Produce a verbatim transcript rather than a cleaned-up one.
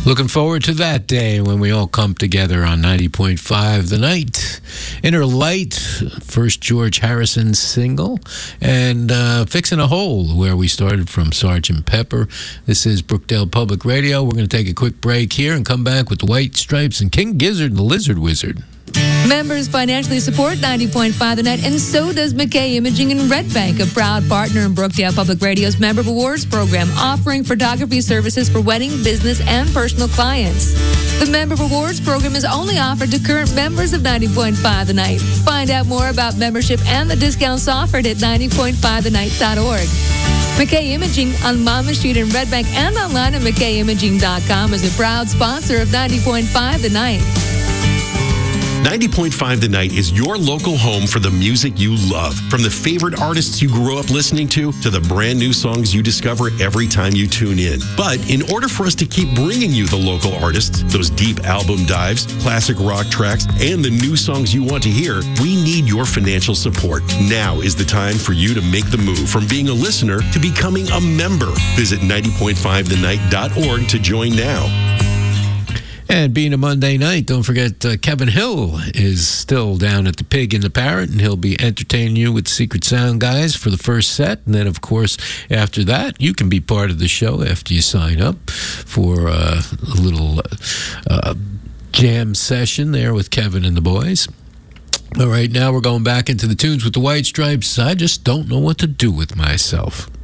Looking forward to that day when we all come together on ninety point five The Night. Inner Light, first George Harrison single, and uh, Fixing a Hole, where we started from Sergeant Pepper. This is Brookdale Public Radio. We're going to take a quick break here and come back with the White Stripes and King Gizzard and the Lizard Wizard. Members financially support ninety point five The Night, and so does McKay Imaging and Red Bank, a proud partner in Brookdale Public Radio's Member Rewards program, offering photography services for wedding, business, and personal clients. The Member Rewards program is only offered to current members of ninety point five The Night. Find out more about membership and the discounts offered at ninety point five the night dot org. McKay Imaging on Monmouth Street in Red Bank and online at mckay imaging dot com is a proud sponsor of ninety point five The Night. ninety point five The Night is your local home for the music you love. From the favorite artists you grew up listening to, to the brand new songs you discover every time you tune in. But in order for us to keep bringing you the local artists, those deep album dives, classic rock tracks, and the new songs you want to hear, we need your financial support. Now is the time for you to make the move from being a listener to becoming a member. Visit ninety point five the night dot org to join now. And being a Monday night, don't forget uh, Kevin Hill is still down at the Pig and the Parrot, and he'll be entertaining you with Secret Sound guys for the first set. And then, of course, after that, you can be part of the show after you sign up for uh, a little uh, jam session there with Kevin and the boys. All right, now we're going back into the tunes with the White Stripes. I just don't know what to do with myself.